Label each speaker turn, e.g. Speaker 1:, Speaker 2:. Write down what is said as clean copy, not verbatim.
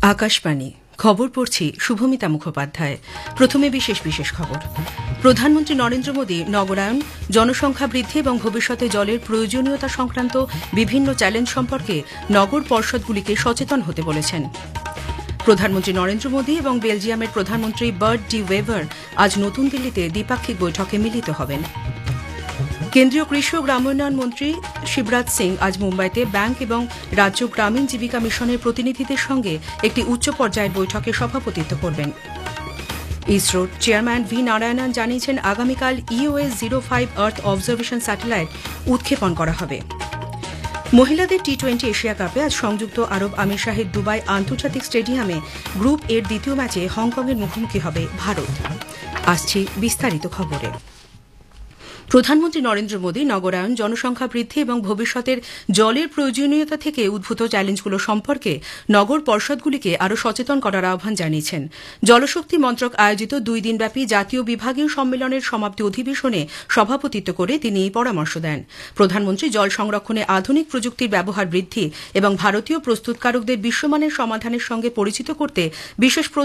Speaker 1: আকাশবাণী খবর পড়ছি শুভমিতা মুখোপাধ্যায়। প্রথমে বিশেষ বিশেষ খবর। প্রধানমন্ত্রী নরেন্দ্র মোদী নগরায়ন, জনসংখ্যা বৃদ্ধি এবং ভবিষ্যতে জলের প্রয়োজনীয়তা সংক্রান্ত বিভিন্ন চ্যালেঞ্জ সম্পর্কে নগর পর্ষদগুলিকে সচেতন হতে বলেছেন। প্রধানমন্ত্রী নরেন্দ্র মোদী এবং বেলজিয়ামের প্রধানমন্ত্রী বার্ট ডি ওয়েভার আজ নতুন দিল্লিতে দ্বিপাক্ষিক বৈঠকে মিলিত হবেন। কেন্দ্রীয় কৃষি ও গ্রামোন্নয়ন মন্ত্রী শিবরাজ সিং আজ মুম্বাইতে ব্যাংক এবং রাজ্য গ্রামীণ জীবিকা মিশনের প্রতিনিধিদের সঙ্গে একটি উচ্চ পর্যায়ের বৈঠকে সভাপতিত্ব করবেন। ইসরোর চেয়ারম্যান ভি নারায়ণন জানিয়েছেন আগামীকাল EOS-05 আর্থ অবজারভেশন স্যাটেলাইট উৎক্ষেপণ করা হবে। মহিলাদের টি-20 এশিয়া কাপে আজ সংযুক্ত আরব আমিরশাহির দুবাই আন্তর্জাতিক স্টেডিয়ামে গ্রুপ এর দ্বিতীয় ম্যাচে হংকংয়ের মুখোমুখি হবে ভারত। আসছি বিস্তারিত খবরে। প্রধানমন্ত্রী নরেন্দ্র মোদী নগরায়ন, জনসংখ্যা বৃদ্ধি এবং ভবিষ্যতের জলের প্রয়োজনীয়তা থেকে উদ্ভূত চ্যালেঞ্জগুলো সম্পর্কে নগর পর্ষদগুলিকে আরও সচেতন করার আহ্বান জানিয়েছেন। জলশক্তি মন্ত্রক আয়োজিত 2 দিনব্যাপী জাতীয় বিভাগীয় সম্মেলনের সমাপ্তি অধিবেশনে সভাপতিত্ব করে তিনি এই পরামর্শ দেন। প্রধানমন্ত্রী জল সংরক্ষণে আধুনিক প্রযুক্তির ব্যবহার বৃদ্ধি এবং ভারতীয় প্রস্তুতকারকদের বিশ্বমানের সমাধানের সঙ্গে পরিচিত করতে বিশেষ